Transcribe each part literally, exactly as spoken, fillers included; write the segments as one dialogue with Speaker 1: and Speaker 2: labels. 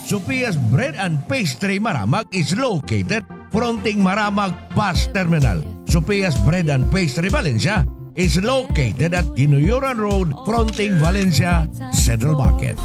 Speaker 1: Sophia's Bread and Pastry Maramag is located fronting Maramag Bus Terminal. Sophia's Bread and Pastry Valencia is located at Ginuyuran Road fronting Valencia Central Market.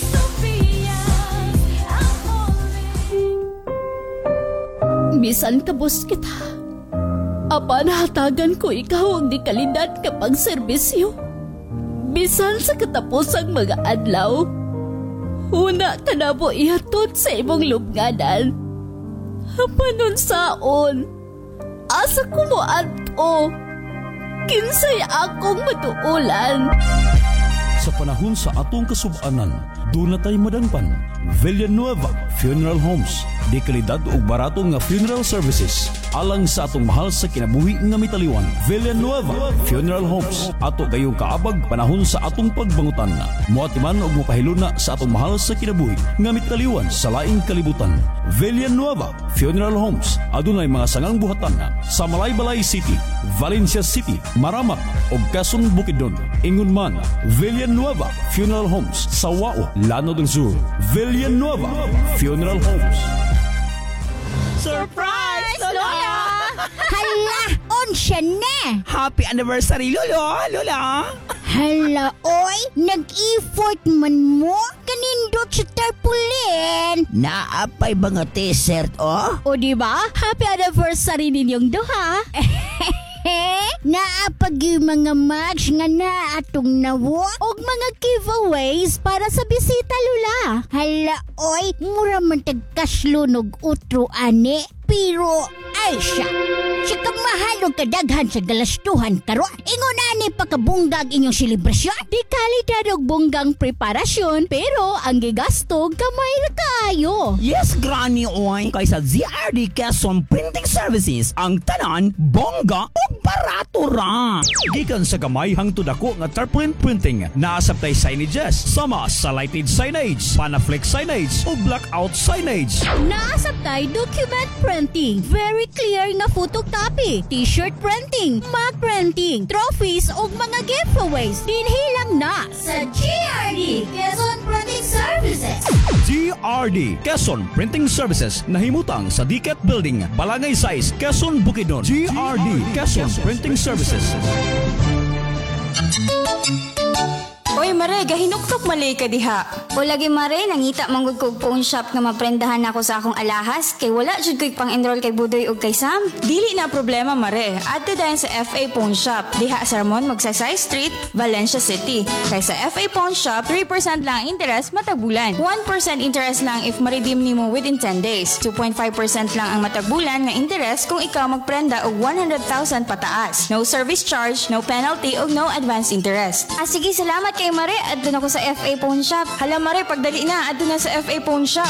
Speaker 2: Bisan kabus kita, apan hatagan ko ikaw ang di kalidad kapag serbisyo. Bisan sa katapusang mga adlaw, una ka na po ihatod sa imong lubnganan. Apanon saon, asa ko mo ato, kinsay akong matuulan.
Speaker 3: Sa panahon sa atong kasubanan, doon na tayo madanpan. Villanueva Funeral Homes. Di kalidad o barato nga funeral services alang sa atong mahal sa kinabuhi nga mitaliwan. Villanueva Funeral Homes. Ato gayong kaabag panahon sa atong pagbangutan. Muatiman og mopahiluna sa atong mahal sa kinabuhi nga mitaliwan sa laing kalibutan. Villanueva Funeral Homes. Adunay mga sangang buhatan sa Malaybalay City, Valencia City, Maramag ug Quezon Bukidnon. Ingon man, Villanueva Funeral Homes sa Wao, Lanao del Sur. Villanueva Funeral Homes.
Speaker 4: Surprise, Lola!
Speaker 5: Hala, onsya na!
Speaker 4: Happy anniversary, Lolo! Lola!
Speaker 5: Hala, oy! Nag-effort man mo? Kanindot sa tarpaulin!
Speaker 4: Naapay ba nga t-shirt, oh?
Speaker 2: O diba? Happy anniversary ninyong duha!
Speaker 5: Naapag yung mga match nga na atong nawo og mga giveaways para sa bisita, Lula. Hala, oy, mura man tagkaslunog utro ane. Pero, ay siya, siya kamahalog kadaghan sa galastuhan karon. Ingon ani pakabunggag inyong selebrasyon.
Speaker 2: Di kalidad og bunggang preparasyon, pero ang gigastog kamay ra kaayo.
Speaker 4: Yes, Granny, oy! Kaysa Z R D Quezon Printing Services, ang tanan, bongga o barato ra.
Speaker 3: Gikan sa gamay hangtod ako nga tarpaulin printing, naasabtay signages, sama sa lighted signage, panaflex signage o blackout signage.
Speaker 2: Naasabtay document printing, very clear nga photocopy, t-shirt printing, mug printing, trophies ug mga giveaways. Dinhi lang na sa G R D Quezon Printing Services.
Speaker 3: G R D Quezon Printing Services nahimutang sa D C A T Building, Balangay Size, Quezon Bukidnon. G R D Quezon Printing Services.
Speaker 6: Oy Mare, gahinuktok malay ka diha.
Speaker 7: O lagi Mare, nangita manggod kog phone shop nga maprendahan ako sa akong alahas kay wala jud ko'y pang-enroll kay Budoy ug kay Sam.
Speaker 6: Dili na problema Mare, adto dayon sa F A Phone Shop diha sa Ramon Magsaysay Street, Valencia City. Kay sa F A Phone Shop, three percent lang ang interest matag bulan. one percent interest lang if ma-redeem nimo within ten days. two point five percent lang ang matag bulan nga interest kung ikaw magprenda og one hundred thousand pataas. No service charge, no penalty ug no advance interest.
Speaker 7: Ah sige, salamat kay Mare, adto na ko sa F A Phone Shop.
Speaker 6: Hala Mare, pagdali na, adto na sa F A Phone Shop.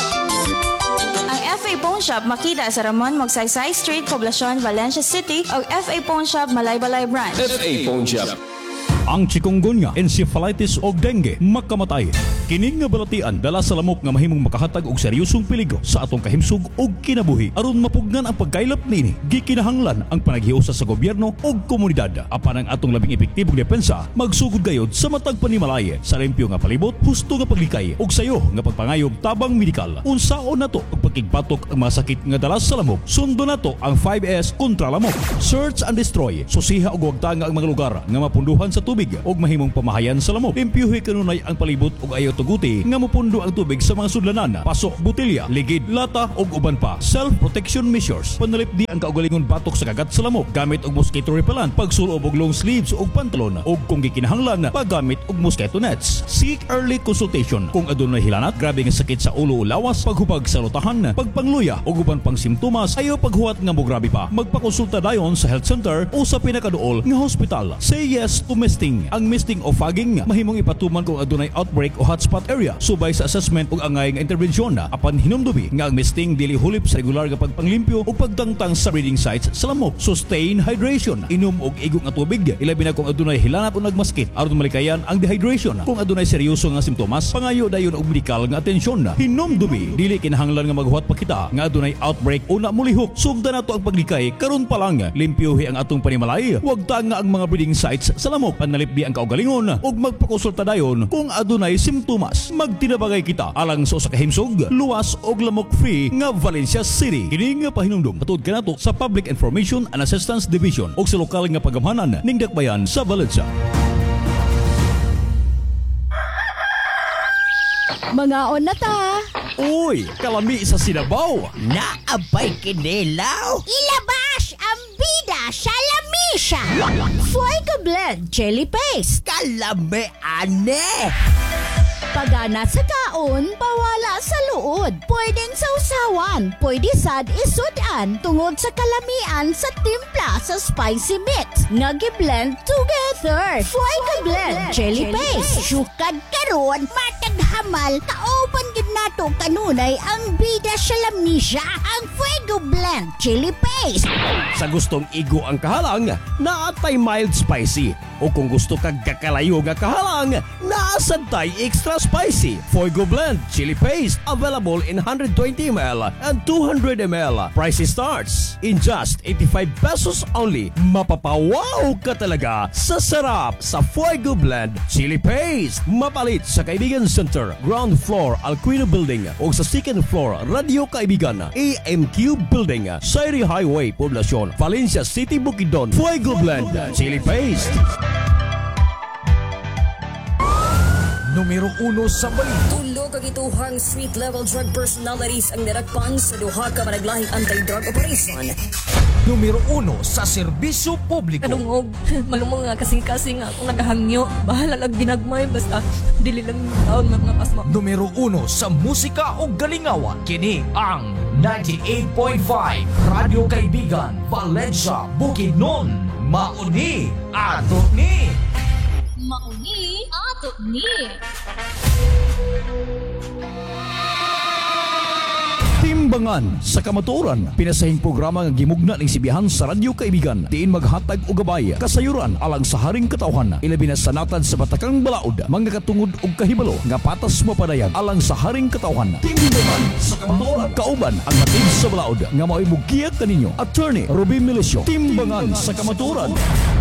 Speaker 6: Ang F A Phone Shop makita sa Ramon Magsaysay Street, Poblacion, Valencia City o F A Phone Shop, Malaybalay Branch.
Speaker 8: F A Phone Shop.
Speaker 3: Ang chikungunya, encephalitis o dengue makamatay. Kining nga balatian dala sa lamok nga mahimong makahatag og seryosong peligro sa atong kahimsug ug kinabuhi. Aron mapugnan ang pagkaylap nini, gikinahanglan ang panaghiusa sa gobyerno ug komunidad. Apan ang atong labing epektibong depensa magsugod gayod sa matag panimalay sa limpyo nga palibot, husto nga paglikay ug sayo nga pagpangayog tabang medikal. Unsaon nato ang pagkigbatok ang mga sakit nga dala sa lamok. Sundo nato ang five S kontra lamok. Search and destroy. Susiha ug wagtanga ang mga lugar nga mapunduhan sa tubig og mahimong pamahayan sa lamok. Limpyuhi kanunay ang palibot ug ayaw tuguti nga mapundo ang tubig sa mga sudlanan, pasok, butilya, ligid, lata ug uban pa. Self-protection measures. Panalip di ang kaugalingon batok sa kagat sa lamok gamit og mosquito repellent, pagsulob og long sleeves ug pantalon ug kung gikinahanglan paggamit og mosquito nets. Seek early consultation kung adunay hilanat, grabe nga sakit sa ulo o lawas, paghubag sa lutahan, pagpangluya ug uban pang simptomas, ayaw paghuwat nga mo grabe pa. Magpakonsulta dayon sa health center o sa pinakaduol nga hospital. Say yes to misting. Ang misting o fogging mahimong ipatuman kung adunay outbreak o hotspot area subay sa assessment ug angay nga intervensyon na apan hinumdubi nga ang misting dili hulip sa regular nga pagpanglimpyo ug pagtangtang sa breeding sites sa lamok. Sustain hydration, inom og igong nga tubig ilabi na kung adunay hilanat o nagmaskit aron malikayan ang dehydration. Kung adunay seryoso nga simptomas, pangayo dayon og medikal nga atensyon. Hinumdubi dili kinahanglan nga maghuwat pa kita nga adunay outbreak o na mulihok. Sugdan nato ang paglikay karon pa lang. Limpyuhi ang atong panimalay, wag ta nga ang mga breeding sites sa lamok. nalipdi ang kaugalingon ug magpakonsulta dayon kung adunay simptomas. Magtinabagay kita alang sa usa ka himsog, luwas ug lamok free nga Valencia City. Kini nga pahinumdom patud kanato sa Public Information and Assistance Division ug sa lokal nga pagamhanan ning dakbayan sa Valencia.
Speaker 2: Mga on na ta.
Speaker 3: Uy, kalami sa Sinabaw.
Speaker 4: Naabay kinilaw.
Speaker 5: Ilabas ang bida sa lamisa.
Speaker 2: Fuego Blend Chili Paste.
Speaker 4: Kalami ane.
Speaker 2: Pagana sa kaon, pawala sa luod. Pwedeng sausawan, pwede sad isudan tungod sa kalamian sa timpla sa spicy mix. Nagi-blend together. Fuego Blend Chili Paste.
Speaker 5: Sukad karon, matag hamal, kauban gid nato kanunay ang bida sa lamisa, ang Fuego Blend Chili Paste.
Speaker 8: Sa gustong igo ang kahalang, naatay mild spicy. O kung gusto kag kakalayo nga kahalang, naasantay extra spicy. Fuego Blend Chili Paste available in one hundred twenty milliliters and two hundred milliliters. Price starts in just eighty-five pesos only. Mapapawaw ka talaga sa sarap sa Fuego Blend Chili Paste. Mapalit sa Kaibigan Center, ground floor Alquino Building o sa second floor Radio Kaibigan A M Q Building, Sairi Highway, Poblacion, Valencia City, Bukidnon. Fuego Blend Chili Paste.
Speaker 9: Numero uno sa balita.
Speaker 10: Tulo kagituhang street-level drug personalities ang nirakpan sa duha ka managlahing anti-drug operation.
Speaker 9: Numero uno sa serbisyo publiko.
Speaker 10: Kadungog, malumong nga kasing-kasing nga kung nagahangyo. Bahala lang ginagmay, basta dili lang yung taon mga pasma.
Speaker 9: Numero uno sa musika o galingawan. Kini ang ninety-eight point five Radio Kaibigan, Valencia, Bukidnon. Mauni, ato ni.
Speaker 2: Mauni ato ni.
Speaker 3: Timbangan sa kamatuoran, pinasahing programa nga gimugna ning sibihan sa Radyo Kaibigan. Diin maghatag og gabay, kasayuran alang sa haring katawhan, ilabi na sanatan sa batakang balaod, mga katungod og kahibalo nga patas mapadayag alang sa haring katawhan. Timbangan sa kamatuoran, kauban ang matid sa balaod nga mao'y mugiyak kaninyo, Attorney Ruby Milicio. Timbangan sa kamatuoran.